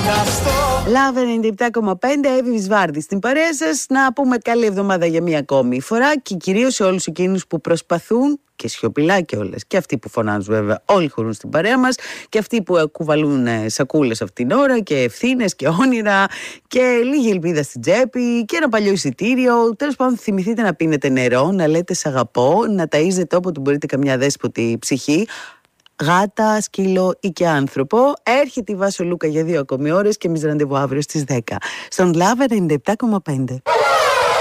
Λάβε 97,5, Εύη Βυσβάρδη στην παρέα σας. Να πούμε καλή εβδομάδα για μία ακόμη φορά και κυρίως σε όλους εκείνους που προσπαθούν και σιωπηλά κιόλας. Και αυτοί που φωνάζουν βέβαια, όλοι χωρούν στην παρέα μας. Και αυτοί που κουβαλούν σακούλες αυτήν την ώρα και ευθύνες και όνειρα και λίγη ελπίδα στην τσέπη και ένα παλιό εισιτήριο. Τέλος πάντων, θυμηθείτε να πίνετε νερό, να λέτε σ' αγαπώ, να ταΐζετε όποτε μπορείτε καμιά δέσποτη ψυχή. Γάτα, σκύλο ή και άνθρωπο. Έρχεται η Βάσο Λούκα για 2 ακόμη ώρες και εμείς ραντεβού αύριο στις 10. Στον Λάβε 97,5.